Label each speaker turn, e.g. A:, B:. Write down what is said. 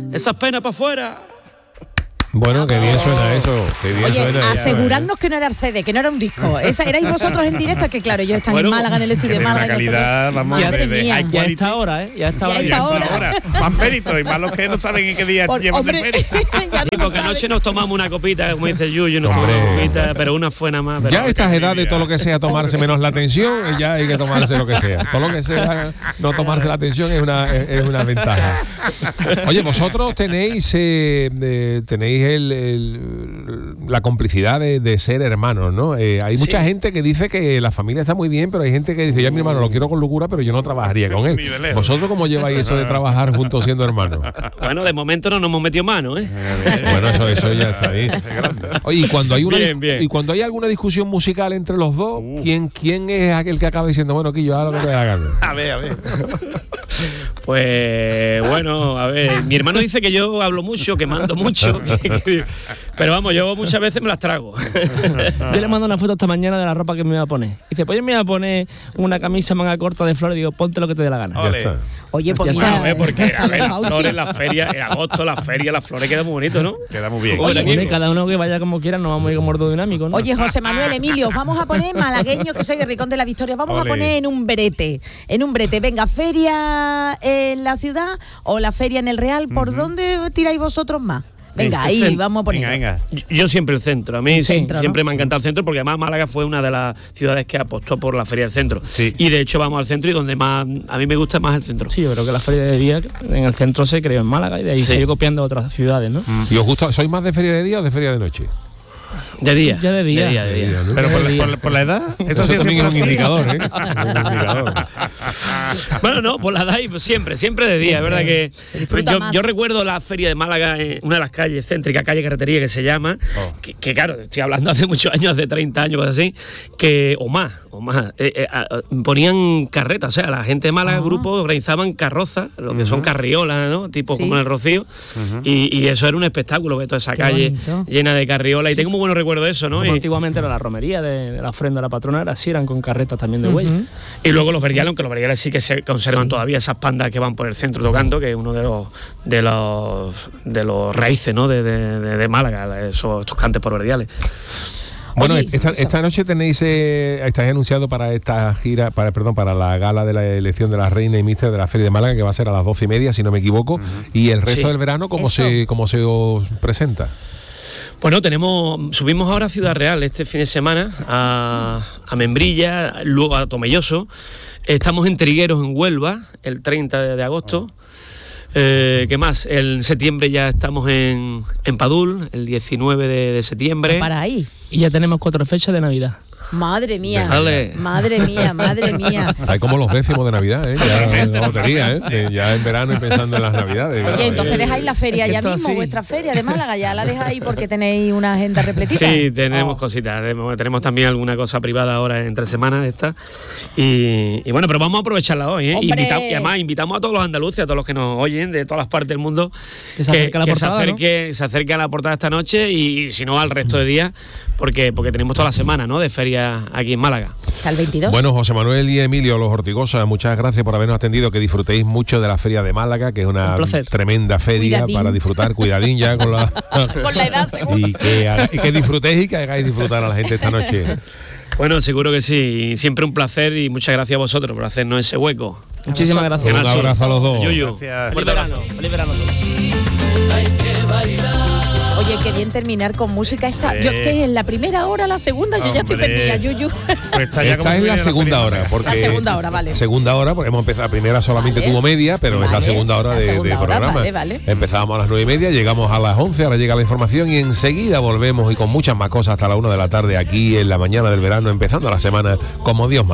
A: esas penas para afuera.
B: Bueno, qué bien suena eso. Qué bien
C: Oye,
B: suena
C: asegurarnos que no era el CD, que no era un disco. Esa erais vosotros en directo, que claro, ellos están en Málaga, en el estudio de Málaga.
D: Una calidad, vamos,
C: madre mía.
E: Ya está ahora, ¿eh? Ya está ahora.
D: Más mérito, y más los que no saben en qué día llevan de feria.
A: Sí, porque anoche nos tomamos una copita, como dice Yuyu, nos tomamos una copita, pero una fue nada más.
B: Ya a estas edades, todo lo que sea tomarse menos la atención, ya hay que tomarse lo que sea. Todo lo que sea no tomarse la atención es una ventaja. Oye, vosotros tenéis la complicidad de ser hermanos, ¿no? Hay mucha gente que dice que la familia está muy bien, pero hay gente que dice, ya mi hermano lo quiero con locura, pero yo no trabajaría con él. ¿Vosotros cómo lleváis eso de trabajar juntos siendo hermanos?
A: Bueno, de momento no nos hemos metido mano, ¿eh?
B: Bueno, eso ya está ahí. Oye, y cuando hay alguna discusión musical entre los dos, ¿quién es aquel que acaba diciendo, bueno, Quillo, haz lo que te haga?
D: A ver.
A: Pues bueno, a ver, mi hermano dice que yo hablo mucho, que mando mucho, pero vamos, yo muchas veces me las trago.
E: Yo le mando una foto esta mañana de la ropa que me iba a poner. Dice, pues yo me iba a poner una camisa manga corta de flores, digo, ponte lo que te dé la gana.
B: Ya está.
C: Oye, pues
E: Ya
C: mira,
A: Claro, porque a ver, las
C: outfits.
A: flores, las ferias, en agosto las flores quedan muy bonitos, ¿no?
D: Queda muy bien.
A: Oye,
E: Bueno, cada uno que vaya como quiera, nos vamos a ir como ordodinámico, ¿no?
C: Oye, José Manuel, Emilio, os vamos a poner malagueños, que soy de Ricón de la Victoria, vamos a poner en un brete. Venga, feria en la ciudad o la feria en el Real, ¿por dónde tiráis vosotros más? Venga, ahí vamos a poner.
D: Venga.
A: Yo siempre el centro. A mí
C: Centro,
A: siempre
C: ¿no?
A: me ha encantado el centro, porque además Málaga fue una de las ciudades que apostó por la feria del centro.
D: Sí.
A: Y de hecho vamos al centro y donde más a mí me gusta más el centro.
E: Sí, yo creo que la feria de día en el centro se creó en Málaga y de ahí se ha ido copiando a otras ciudades, ¿no?
B: ¿Y os gusta? ¿Sois más de feria de día o de feria de noche?
A: De día.
E: Ya de día.
A: De día.
B: ¿no?
D: Pero por la edad, eso sí
B: también es un
D: siempre
B: indicador, ¿eh? Un indicador.
A: Bueno, no, por la edad y siempre de día. Es verdad que
C: disfruta más.
A: yo recuerdo la feria de Málaga, una de las calles céntricas, calle Carretería que se llama, que claro, estoy hablando hace muchos años, hace 30 años, cosas así, o más, ponían carretas, o sea, la gente de Málaga, grupos, organizaban carrozas, lo que son carriolas, ¿no? Tipo
C: Sí.
A: como en el Rocío, y eso era un espectáculo, ver toda esa calle
C: bonito.
A: llena de carriolas, y tengo muy buenos recuerdos de eso, ¿no?
E: Como antiguamente era la romería de la ofrenda de la patrona, era así, eran con carretas también de huella.
A: Y luego los verdiales, aunque los verdiales sí que se conservan todavía, esas pandas que van por el centro tocando, que es uno de los raíces, ¿no? de Málaga, estos cantes por verdiales.
B: Bueno,
C: Oye,
B: esta noche estáis anunciado para esta gira, para la gala de la elección de la reina y míster de la Feria de Málaga, que va a ser a las 12:30, si no me equivoco. Y el resto
A: Sí.
B: del verano, ¿cómo
C: Eso.
B: se os presenta?
A: Bueno, subimos ahora a Ciudad Real este fin de semana, a Membrilla, luego a Tomelloso. Estamos en Trigueros, en Huelva, el 30 de agosto. ¿Qué más? En septiembre ya estamos en Padul, el 19 de septiembre.
C: Para ahí.
E: Y ya tenemos 4 fechas de Navidad.
C: Madre mía.
A: Dale.
C: Madre mía.
B: Estáis como los décimos de Navidad, ¿eh? Ya en la lotería, ¿eh? Ya en verano y pensando en las Navidades.
C: Oye, entonces dejáis la feria
E: Es que
C: ya
E: esto
C: mismo,
E: así.
C: vuestra feria de Málaga, ya la dejáis porque tenéis una agenda repletita.
A: Sí, tenemos cositas. Tenemos también alguna cosa privada ahora entre semanas esta. Y bueno, pero vamos a aprovecharla hoy, ¿eh?
C: ¡Hombre!
A: Y además invitamos a todos los andaluces, a todos los que nos oyen de todas las partes del mundo,
E: Que se acerque a la portada, ¿no?
A: se acerque a la portada esta noche y si no al resto de días, porque tenemos toda la semana, ¿no? De feria aquí en Málaga.
C: Hasta el 22.
B: Bueno, José Manuel y Emilio, los Hortigosa, muchas gracias por habernos atendido, que disfrutéis mucho de la Feria de Málaga, que es una
E: Un placer.
B: tremenda feria
C: Cuidadín.
B: para disfrutar, cuidadín ya con la...
C: Con la edad, seguro.
B: y que disfrutéis y que hagáis disfrutar a la gente esta noche.
A: Bueno, seguro que sí. Siempre un placer y muchas gracias a vosotros por hacernos ese hueco.
E: Muchísimas gracias.
B: Un abrazo a los dos.
A: Yuyu.
D: Gracias.
A: Fuerte abrazo.
E: Feliz verano.
C: Oye, qué bien terminar con música esta. Yo es que en la primera hora, la segunda, yo ya estoy
D: Hombre.
C: perdida, Yuyu.
D: Pues está ya como
B: Esta es
D: si
B: la
D: viene
B: segunda
D: feria.
B: hora. Porque
C: La segunda hora, vale.
B: Segunda hora, porque hemos empezado, la primera solamente
C: Vale.
B: tuvo media, pero es la
C: Vale,
B: segunda hora
C: la
B: de
C: segunda hora,
B: programa.
C: vale.
B: Empezábamos a las 9:30, llegamos a las 11, ahora llega la información y enseguida volvemos y con muchas más cosas hasta la 1 de la tarde aquí en la mañana del verano, empezando la semana como Dios manda.